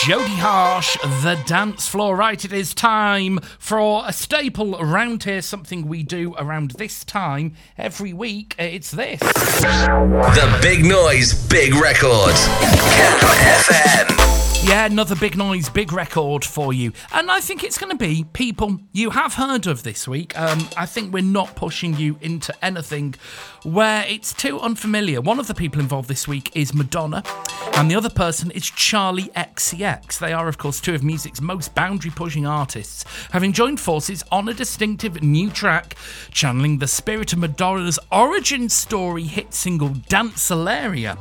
Jodie Harsh, The Dance Floor. Right, it is time for a staple around here, something we do around this time every week. It's this. The Big Noise Big Record. Cam FM. Yeah, another big noise, big record for you. And I think it's going to be people you have heard of this week. I think we're not pushing you into anything where it's too unfamiliar. One of the people involved this week is Madonna, and the other person is Charli XCX. They are, of course, two of music's most boundary-pushing artists, having joined forces on a distinctive new track, channeling the spirit of Madonna's origin story hit single Danceleria.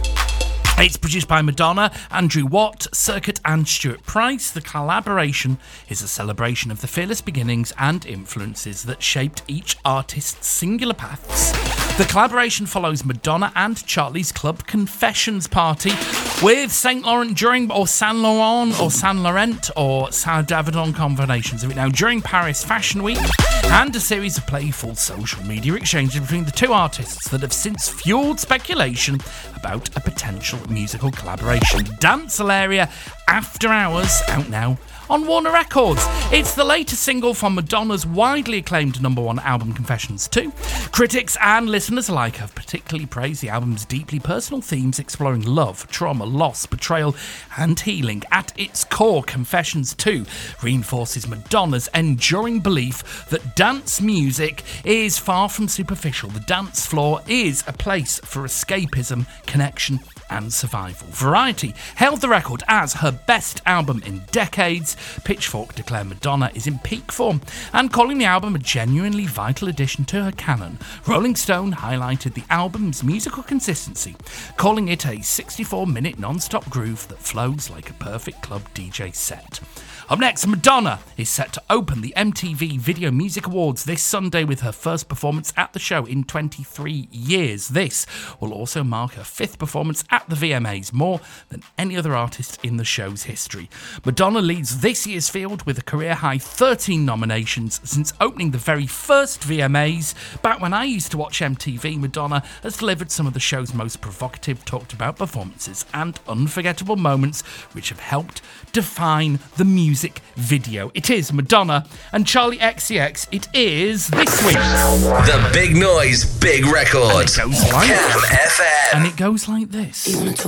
It's produced by Madonna, Andrew Watt, Circuit and Stuart Price. The collaboration is a celebration of the fearless beginnings and influences that shaped each artist's singular paths. The collaboration follows Madonna and Charli's club Confessions party with Saint Laurent during, or Saint Laurent, or Saint Laurent, or Saint Davidon combinations of it now, during Paris Fashion Week, and a series of playful social media exchanges between the two artists that have since fueled speculation about a potential musical collaboration. Danceleria After Hours, out now on Warner Records. It's the latest single from Madonna's widely acclaimed #1 album Confessions 2. Critics and listeners alike have particularly praised the album's deeply personal themes exploring love, trauma, loss, betrayal and healing. At its core, Confessions 2 reinforces Madonna's enduring belief that dance music is far from superficial. The dance floor is a place for escapism, connection and survival. Variety held the record as her best album in decades. Pitchfork declared Madonna is in peak form and calling the album a genuinely vital addition to her canon. Rolling Stone highlighted the album's musical consistency, calling it a 64-minute non-stop groove that flows like a perfect club DJ set. Up next, Madonna is set to open the MTV Video Music Awards this Sunday with her first performance at the show in 23 years. This will also mark her 5th performance at the VMAs, more than any other artist in the show's history. Madonna leads this year's field with a career-high 13 nominations since opening the very first VMAs. Back when I used to watch MTV, Madonna has delivered some of the show's most provocative, talked-about performances and unforgettable moments which have helped define the music video. It is Madonna and Charli XCX. It is this week. The Big Noise Big Record. And it goes like, Cam FM. And it goes like this.